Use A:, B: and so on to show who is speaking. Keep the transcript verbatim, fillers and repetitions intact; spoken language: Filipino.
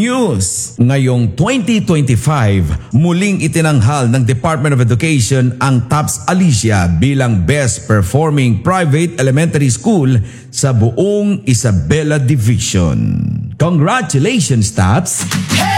A: news! Ngayong twenty twenty-five, muling itinanghal ng Department of Education ang TOPS Alicia bilang Best Performing Private Elementary School sa buong Isabela Division. Congratulations, TOPS!